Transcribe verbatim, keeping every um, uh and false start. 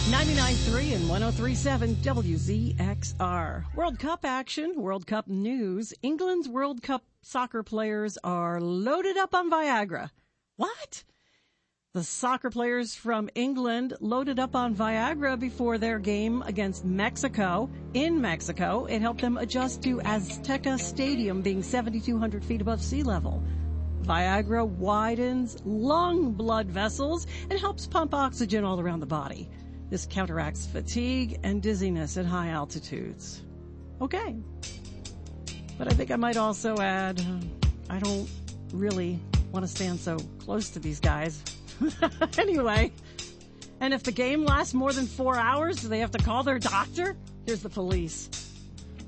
ninety-nine point three and one oh three point seven W Z X R. World Cup action, World Cup news. England's World Cup soccer players are loaded up on Viagra. What? The soccer players from England loaded up on Viagra before their game against Mexico. In Mexico, it helped them adjust to Azteca Stadium being seventy-two hundred feet above sea level. Viagra widens lung blood vessels and helps pump oxygen all around the body. This counteracts fatigue and dizziness at high altitudes. Okay. But I think I might also add, uh, I don't really want to stand so close to these guys. Anyway, and if the game lasts more than four hours, do they have to call their doctor? Here's the police.